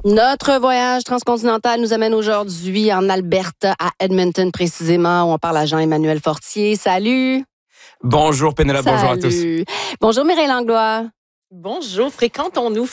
Notre voyage transcontinental nous amène aujourd'hui en Alberta, à Edmonton précisément, où on parle à Jean-Emmanuel Fortier. Salut! Bonjour Pénélope, bonjour à tous. Bonjour Mireille Langlois. Bonjour, fréquentons-nous.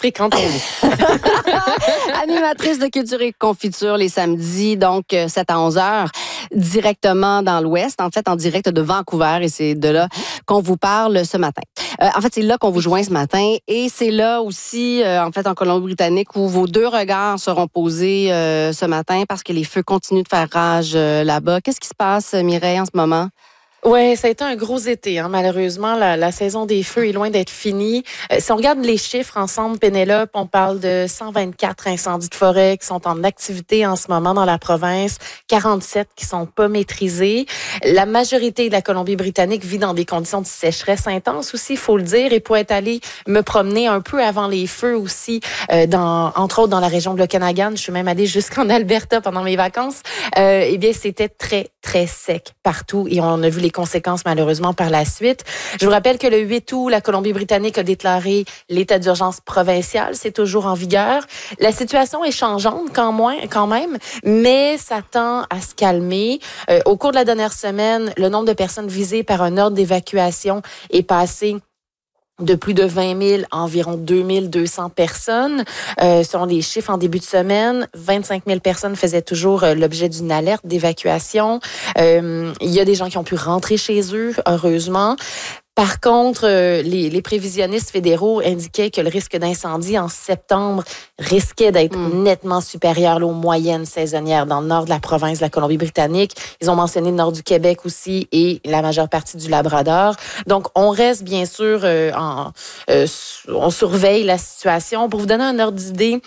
Animatrice de culture et confiture les samedis, donc 7 à 11 heures, directement dans l'Ouest, en fait en direct de Vancouver, et c'est de là qu'on vous parle ce matin. En fait, c'est là qu'on vous joint ce matin, et c'est là aussi, en fait, en Colombie-Britannique, où vos deux regards seront posés ce matin, parce que les feux continuent de faire rage là-bas. Qu'est-ce qui se passe, Mireille, en ce moment? Oui, ça a été un gros été. Malheureusement, la saison des feux est loin d'être finie. Si on regarde les chiffres ensemble, Pénélope, on parle de 124 incendies de forêt qui sont en activité en ce moment dans la province, 47 qui sont pas maîtrisés. La majorité de la Colombie-Britannique vit dans des conditions de sécheresse intense aussi, il faut le dire. Et pour être allée me promener un peu avant les feux aussi, entre autres dans la région de l'Okanagan, je suis même allée jusqu'en Alberta pendant mes vacances, eh bien, c'était très, très sec partout et on a vu les conséquences malheureusement par la suite. Je vous rappelle que le 8 août, la Colombie-Britannique a déclaré l'état d'urgence provincial. C'est toujours en vigueur. La situation est changeante quand même, mais ça tend à se calmer. Au cours de la dernière semaine, le nombre de personnes visées par un ordre d'évacuation est passé de plus de 20 000 à environ 2 200 personnes. Selon les chiffres en début de semaine, 25 000 personnes faisaient toujours l'objet d'une alerte d'évacuation. Il y a des gens qui ont pu rentrer chez eux, heureusement. Par contre, les prévisionnistes fédéraux indiquaient que le risque d'incendie en septembre risquait d'être nettement supérieur aux moyennes saisonnières dans le nord de la province de la Colombie-Britannique. Ils ont mentionné le nord du Québec aussi et la majeure partie du Labrador. Donc, on reste bien sûr, on surveille la situation. Pour vous donner un ordre d'idée,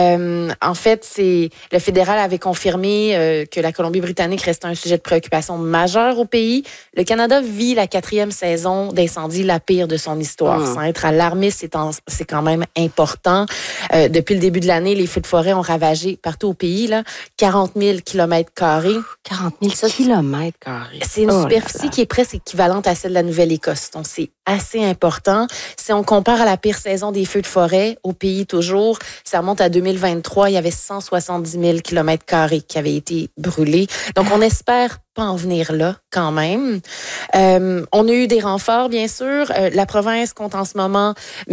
en fait, le fédéral avait confirmé que la Colombie-Britannique restait un sujet de préoccupation majeur au pays. Le Canada vit la 4e saison d'incendie, la pire de son histoire. Sans être alarmiste, c'est quand même important. Depuis le début de l'année, les feux de forêt ont ravagé partout au pays, 40 000 km². 40 000 km². C'est une superficie qui est presque équivalente à celle de la Nouvelle-Écosse. Donc, c'est assez important. Si on compare à la pire saison des feux de forêt, au pays toujours, ça remonte à 2023, il y avait 170 000 km² qui avaient été brûlés. Donc, on espère pas en venir là, quand même. On a eu des renforts, bien sûr. La province compte en ce moment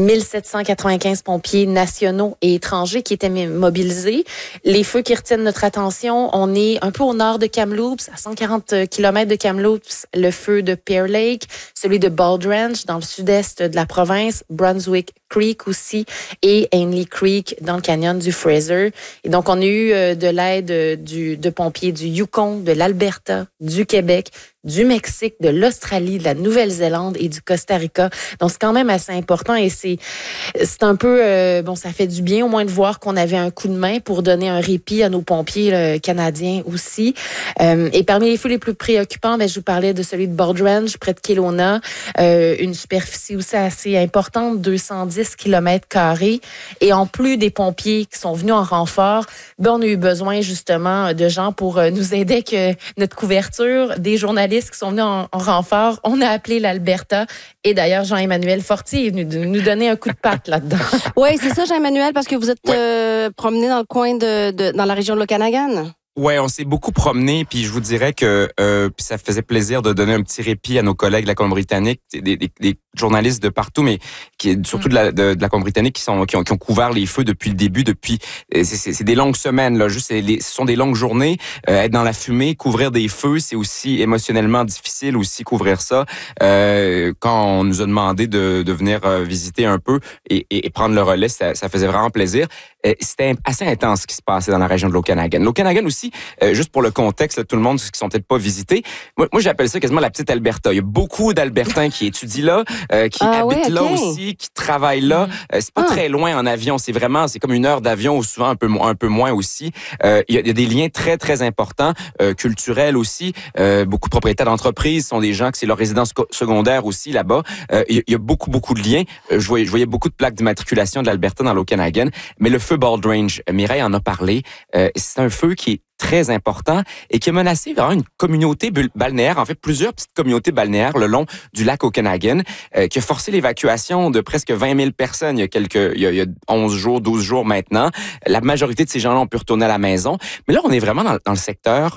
1795 pompiers nationaux et étrangers qui étaient mobilisés. Les feux qui retiennent notre attention, on est un peu au nord de Kamloops, à 140 km de Kamloops, le feu de Pear Lake, celui de Bald Ranch dans le sud-est de la province, Brunswick Creek aussi, et Ainley Creek dans le canyon du Fraser. Et donc, on a eu de l'aide de pompiers du Yukon, de l'Alberta, du Québec, du Mexique, de l'Australie, de la Nouvelle-Zélande et du Costa Rica. Donc, c'est quand même assez important et c'est un peu, ça fait du bien au moins de voir qu'on avait un coup de main pour donner un répit à nos pompiers canadiens aussi. Et parmi les feux les plus préoccupants, je vous parlais de celui de Bald Ranch, près de Kelowna, une superficie aussi assez importante, 210 km². Et en plus des pompiers qui sont venus en renfort, on a eu besoin justement de gens pour nous aider avec notre couverture, des journalistes qui sont venus en renfort. On a appelé l'Alberta et d'ailleurs Jean-Emmanuel Fortier est venu nous donner un coup de patte là-dedans. Oui, c'est ça Jean-Emmanuel, parce que vous êtes promené dans le coin dans la région de l'Okanagan. Ouais, on s'est beaucoup promené, puis je vous dirais que ça faisait plaisir de donner un petit répit à nos collègues de la Colombie-Britannique, des journalistes de partout, mais surtout de la Colombie-Britannique qui ont couvert les feux depuis le début. C'est des longues semaines là, ce sont des longues journées. Être dans la fumée, couvrir des feux, c'est aussi émotionnellement difficile aussi couvrir ça. Quand on nous a demandé de venir visiter un peu et prendre le relais, ça faisait vraiment plaisir. C'était assez intense ce qui se passait dans la région de l'Okanagan. L'Okanagan aussi, juste pour le contexte, là, tout le monde qui sont peut-être pas visités. Moi, j'appelle ça quasiment la petite Alberta. Il y a beaucoup d'Albertains qui étudient là, qui habitent là aussi, qui travaillent là. C'est pas très loin en avion. C'est comme 1 heure d'avion ou souvent un peu moins aussi. Il y a des liens très, très importants, culturels aussi. Beaucoup de propriétaires d'entreprises sont des gens que c'est leur résidence secondaire aussi là-bas. Il y a beaucoup de liens. Je voyais beaucoup de plaques d'immatriculation de l'Alberta dans l'Okanagan. Mais le feu Bald Range, Mireille en a parlé. C'est un feu qui est très important et qui a menacé vraiment une communauté balnéaire, en fait plusieurs petites communautés balnéaires le long du lac Okanagan, qui a forcé l'évacuation de presque 20 000 personnes il y a 11 jours, 12 jours maintenant. La majorité de ces gens-là ont pu retourner à la maison. Mais là, on est vraiment dans le secteur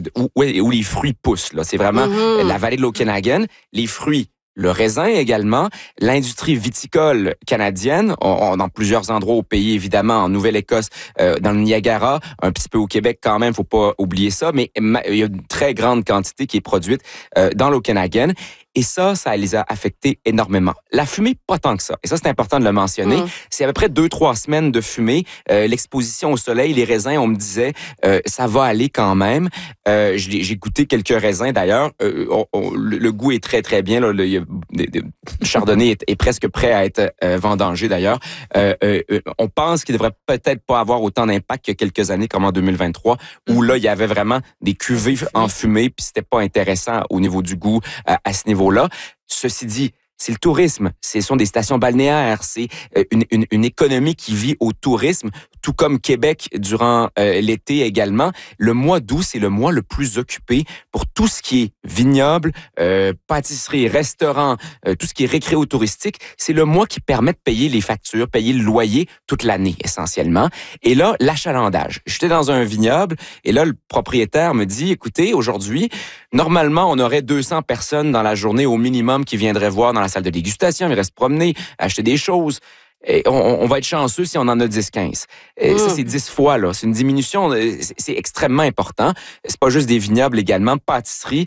où les fruits poussent. Là. C'est vraiment la vallée de l'Okanagan. Les fruits, le raisin également, l'industrie viticole canadienne, dans plusieurs endroits au pays, évidemment, en Nouvelle-Écosse, dans le Niagara, un petit peu au Québec quand même, faut pas oublier ça, mais il y a une très grande quantité qui est produite dans l'Okanagan. Et ça les a affectés énormément. La fumée, pas tant que ça. Et ça, c'est important de le mentionner. C'est à peu près 2-3 semaines de fumée. L'exposition au soleil, les raisins, on me disait, ça va aller quand même. J'ai goûté quelques raisins, d'ailleurs. Le goût est très, très bien. Là. Le chardonnay est presque prêt à être vendangé, d'ailleurs. On pense qu'il devrait peut-être pas avoir autant d'impact que quelques années comme en 2023, où là, il y avait vraiment des cuvées en fumée, puis c'était pas intéressant au niveau du goût à ce niveau-là. Ceci dit, c'est le tourisme, ce sont des stations balnéaires, c'est une économie qui vit au tourisme, tout comme Québec durant l'été également. Le mois d'août, c'est le mois le plus occupé pour tout ce qui est vignoble, pâtisserie, restaurant, tout ce qui est récréo-touristique. C'est le mois qui permet de payer les factures, payer le loyer toute l'année essentiellement. Et là, l'achalandage. J'étais dans un vignoble et là, le propriétaire me dit, écoutez, aujourd'hui, normalement, on aurait 200 personnes dans la journée au minimum qui viendraient voir dans la salle de dégustation, ils restent promener, acheter des choses. Et on va être chanceux si on en a 10-15. Ça, c'est 10 fois, là. C'est une diminution, c'est extrêmement important. C'est pas juste des vignobles également, pâtisserie,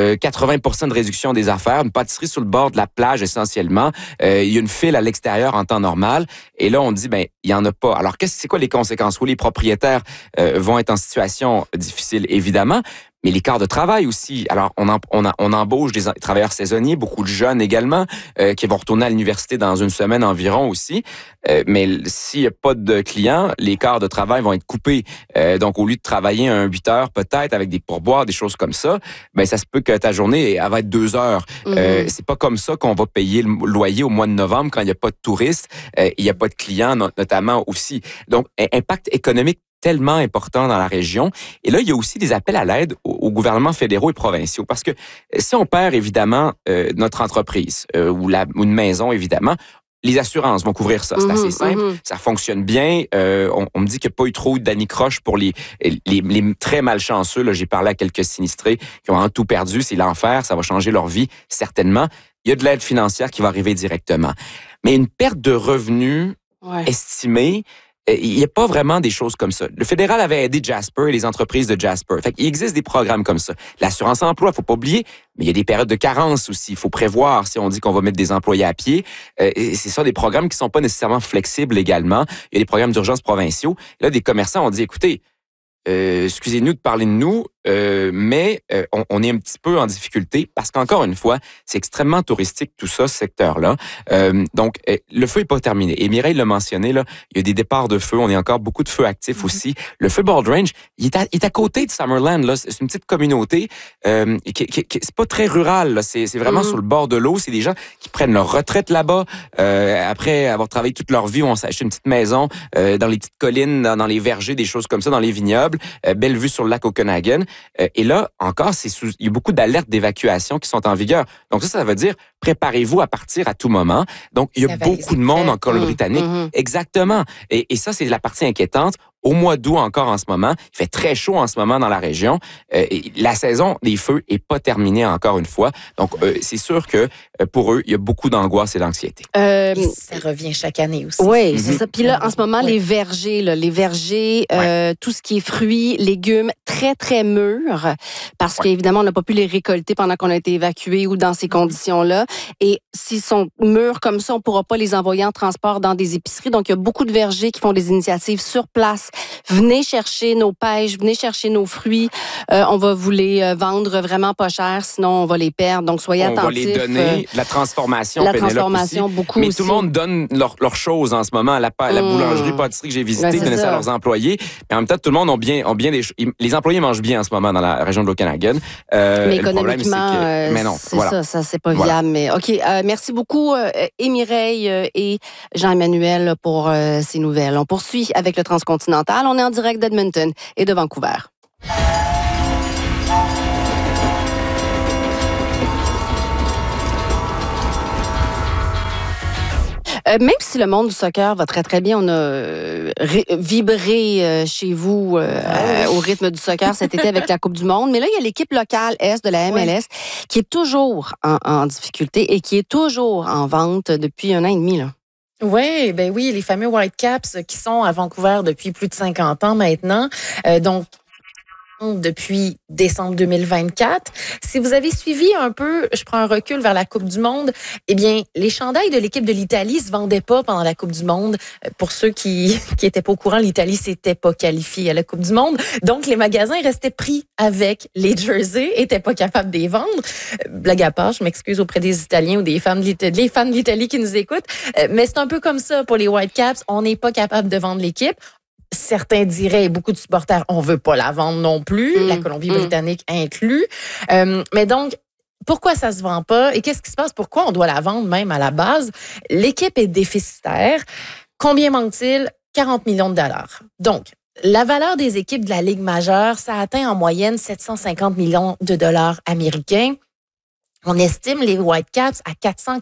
80% de réduction des affaires, une pâtisserie sur le bord de la plage essentiellement. Il y a une file à l'extérieur en temps normal. Et là, on dit, il y en a pas. Alors, c'est quoi les conséquences? Oui, les propriétaires vont être en situation difficile, évidemment. Mais les quarts de travail aussi. Alors, on embauche des travailleurs saisonniers, beaucoup de jeunes également, qui vont retourner à l'université dans une semaine environ aussi. Mais s'il n'y a pas de clients, les quarts de travail vont être coupés. Donc, au lieu de travailler 8 heures peut-être avec des pourboires, des choses comme ça, ça se peut que ta journée elle va être 2 heures. C'est pas comme ça qu'on va payer le loyer au mois de novembre quand il n'y a pas de touristes, il n'y a pas de clients notamment aussi. Donc, impact économique tellement important dans la région. Et là, il y a aussi des appels à l'aide aux gouvernements fédéraux et provinciaux. Parce que si on perd, évidemment, notre entreprise ou une maison, évidemment, les assurances vont couvrir ça. C'est assez simple. Ça fonctionne bien. On me dit qu'il n'y a pas eu trop d'anicroche pour les très malchanceux. Là, j'ai parlé à quelques sinistrés qui ont tout perdu. C'est l'enfer. Ça va changer leur vie, certainement. Il y a de l'aide financière qui va arriver directement. Mais une perte de revenus estimée, il n'y a pas vraiment des choses comme ça. Le fédéral avait aidé Jasper et les entreprises de Jasper. Fait qu'il existe des programmes comme ça. L'assurance-emploi, faut pas oublier, mais il y a des périodes de carence aussi. Il faut prévoir si on dit qu'on va mettre des employés à pied. Et c'est ça, des programmes qui sont pas nécessairement flexibles également. Il y a des programmes d'urgence provinciaux. Là, des commerçants ont dit, écoutez, excusez-nous de parler de nous, mais on est un petit peu en difficulté parce qu'encore une fois, c'est extrêmement touristique tout ça, ce secteur-là. Donc, le feu est pas terminé. Et Mireille l'a mentionné, là, il y a des départs de feu. On a encore beaucoup de feux actifs aussi. Le feu Bold Range, il est à côté de Summerland. Là, c'est une petite communauté. C'est pas très rural. Là. C'est vraiment sur le bord de l'eau. C'est des gens qui prennent leur retraite là-bas après avoir travaillé toute leur vie. On s'est acheté une petite maison dans les petites collines, dans les vergers, des choses comme ça, dans les vignobles. Belle vue sur le lac Okanagan. Et là, encore, il y a beaucoup d'alertes d'évacuation qui sont en vigueur. Donc ça veut dire préparez-vous à partir à tout moment. Donc, il y a beaucoup de monde en Colombie-Britannique. Exactement. Et ça, c'est la partie inquiétante. Au mois d'août encore en ce moment. Il fait très chaud en ce moment dans la région. La saison des feux est pas terminée encore une fois. Donc, c'est sûr que pour eux, il y a beaucoup d'angoisse et d'anxiété. Ça revient chaque année aussi. Oui, c'est ça. Puis là, en ce moment, les vergers, tout ce qui est fruits, légumes, très, très mûrs, parce qu'évidemment, on n'a pas pu les récolter pendant qu'on a été évacués ou dans ces conditions-là. Et s'ils sont mûrs comme ça, on ne pourra pas les envoyer en transport dans des épiceries. Donc, il y a beaucoup de vergers qui font des initiatives sur place. Venez chercher nos pêches, venez chercher nos fruits. On va vous les vendre vraiment pas cher, sinon on va les perdre. Donc, soyez attentifs. On va les donner. La transformation, la transformation, aussi. Beaucoup mais aussi. Tout le monde donne leurs choses en ce moment. La boulangerie, pâtisserie que j'ai visitée, donnait ça à leurs employés. Mais en même temps, tout le monde ont bien les employés mangent bien en ce moment dans la région de l'Okanagan. Mais économiquement, mais non, c'est ça, c'est pas viable. Mais OK, merci beaucoup, Mireille et Jean-Emmanuel pour ces nouvelles. On poursuit avec le Transcontinental. On est en direct d'Edmonton et de Vancouver. Même si le monde du soccer va très, très bien, on a vibré chez vous au rythme du soccer cet été avec la Coupe du Monde. Mais là, il y a l'équipe locale Est de la MLS qui est toujours en difficulté et qui est toujours en vente depuis 1 an et demi. Là. Oui, ben oui, les fameux Whitecaps qui sont à Vancouver depuis plus de 50 ans maintenant. Donc, depuis décembre 2024. Si vous avez suivi un peu, je prends un recul vers la Coupe du Monde, eh bien, les chandails de l'équipe de l'Italie se vendaient pas pendant la Coupe du Monde. Pour ceux qui étaient pas au courant, l'Italie s'était pas qualifiée à la Coupe du Monde. Donc, les magasins restaient pris avec les jerseys, étaient pas capables de les vendre. Blague à part, je m'excuse auprès des Italiens ou des fans de l'Italie qui nous écoutent. Mais c'est un peu comme ça pour les Whitecaps. On n'est pas capable de vendre l'équipe. Certains diraient, beaucoup de supporters, on veut pas la vendre non plus, la Colombie-Britannique inclus. Mais donc, pourquoi ça se vend pas et qu'est-ce qui se passe? Pourquoi on doit la vendre même à la base? L'équipe est déficitaire. Combien manque-t-il? 40 millions de dollars. Donc, la valeur des équipes de la Ligue majeure, ça atteint en moyenne 750 millions de dollars américains. On estime les Whitecaps à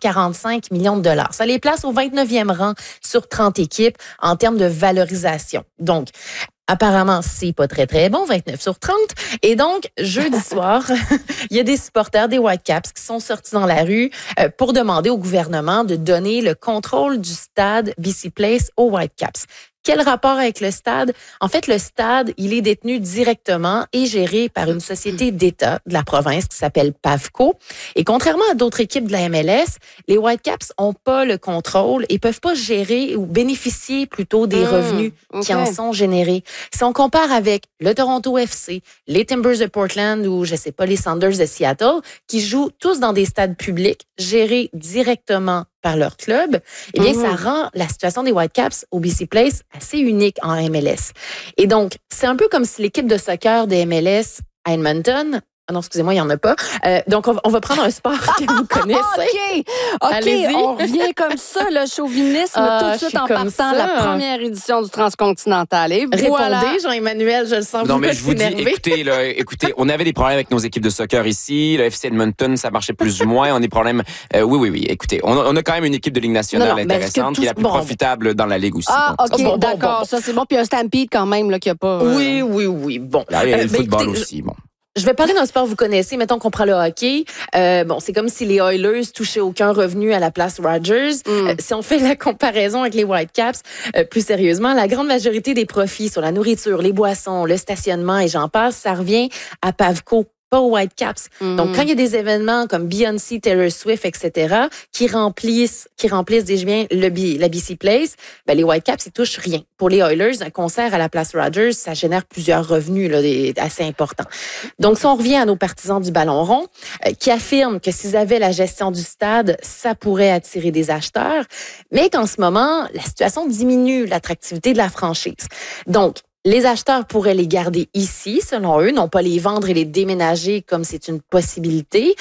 445 millions de dollars. Ça les place au 29e rang sur 30 équipes en termes de valorisation. Donc, apparemment, c'est pas très, très bon, 29 sur 30. Et donc, jeudi soir, il y a des supporters des Whitecaps qui sont sortis dans la rue pour demander au gouvernement de donner le contrôle du stade BC Place aux Whitecaps. Quel rapport avec le stade? En fait, le stade, il est détenu directement et géré par une société d'État de la province qui s'appelle PAVCO. Et contrairement à d'autres équipes de la MLS, les Whitecaps n'ont pas le contrôle et peuvent pas gérer ou bénéficier plutôt des revenus qui en sont générés. Si on compare avec le Toronto FC, les Timbers de Portland ou, je sais pas, les Sounders de Seattle, qui jouent tous dans des stades publics gérés directement par leur club, eh bien, ça rend la situation des Whitecaps au BC Place assez unique en MLS. Et donc, c'est un peu comme si l'équipe de soccer des MLS à Edmonton, ah non, excusez-moi, il n'y en a pas. Donc, on va prendre un sport que vous connaissez. OK, on revient comme ça, le chauvinisme, tout de suite en partant la première édition du Transcontinental. Et voilà. Répondez, Jean-Emmanuel, je le sens. Non, mais je vous dis, écoutez, on avait des problèmes avec nos équipes de soccer ici. Le FC Edmonton, ça marchait plus ou moins. On a des problèmes. Oui. Écoutez, on a quand même une équipe de Ligue nationale intéressante qui est la plus profitable dans la Ligue aussi. Ah, OK, d'accord. Ça, c'est bon. Puis un Stampede quand même, là, qu'il n'y a pas. Oui. Bon. Là, il y a le football aussi, bon. Je vais parler d'un sport que vous connaissez. Mettons qu'on prend le hockey. C'est comme si les Oilers touchaient aucun revenu à la place Rogers. Si on fait la comparaison avec les Whitecaps, plus sérieusement, la grande majorité des profits sur la nourriture, les boissons, le stationnement et j'en passe, ça revient à PAVCO, pas aux Whitecaps. Donc, quand il y a des événements comme Beyoncé, Taylor Swift, etc., qui remplissent, dis-je bien, la BC Place, ben, les Whitecaps, ils touchent rien. Pour les Oilers, un concert à la place Rogers, ça génère plusieurs revenus là, assez importants. Donc, si on revient à nos partisans du ballon rond, qui affirment que s'ils avaient la gestion du stade, ça pourrait attirer des acheteurs, mais qu'en ce moment, la situation diminue l'attractivité de la franchise. Donc, les acheteurs pourraient les garder ici, selon eux, non pas les vendre et les déménager comme c'est une possibilité.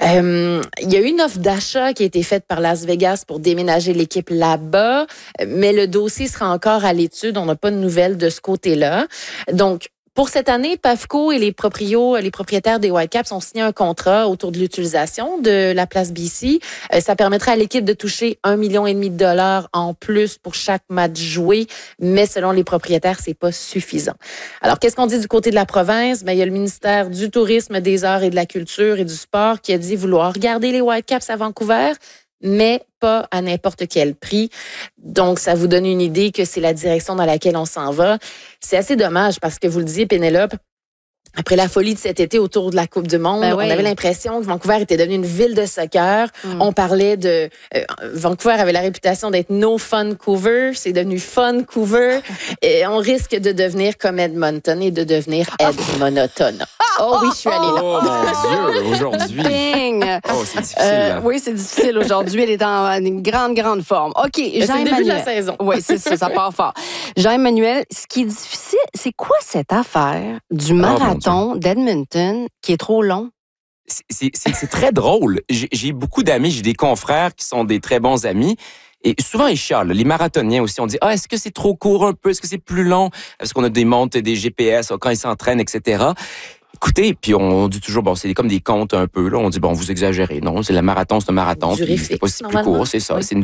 Il y a eu une offre d'achat qui a été faite par Las Vegas pour déménager l'équipe là-bas, mais le dossier sera encore à l'étude. On n'a pas de nouvelles de ce côté-là. Donc, pour cette année, PAVCO et les propriétaires des Whitecaps ont signé un contrat autour de l'utilisation de la place BC. Ça permettrait à l'équipe de toucher 1,5 million de dollars en plus pour chaque match joué, mais selon les propriétaires, c'est pas suffisant. Alors, qu'est-ce qu'on dit du côté de la province? Ben, il y a le ministère du Tourisme, des Arts et de la Culture et du Sport qui a dit vouloir garder les Whitecaps à Vancouver, mais pas à n'importe quel prix. Donc, ça vous donne une idée que c'est la direction dans laquelle on s'en va. C'est assez dommage parce que vous le disiez, Pénélope, après la folie de cet été autour de la Coupe du Monde, on avait l'impression que Vancouver était devenu une ville de soccer. On parlait de... Vancouver avait la réputation d'être no fun Couver. C'est devenu fun Couver. Et on risque de devenir comme Edmonton et de devenir monotone. Oh oui, je suis allée là. Oh mon Dieu, aujourd'hui. Oh, c'est difficile. Là. Oui, c'est difficile aujourd'hui. Elle est en une grande forme. OK, Jean-Emmanuel. C'est le début de la saison. Oui, c'est ça part fort. Jean-Emmanuel, ce qui est difficile, c'est quoi cette affaire du marathon d'Edmonton qui est trop long? C'est très drôle. J'ai beaucoup d'amis, j'ai des confrères qui sont des très bons amis. Et souvent, ils chialent. Les marathoniens aussi, on dit, est-ce que c'est trop court un peu? Est-ce que c'est plus long? Est-ce qu'on a des montres, des GPS quand ils s'entraînent, etc.? Écoutez, puis on dit toujours, c'est comme des comptes un peu. Là, on dit, vous exagérez. Non, c'est le marathon, c'est un marathon. Puis c'est pas si plus court, c'est ça. C'est une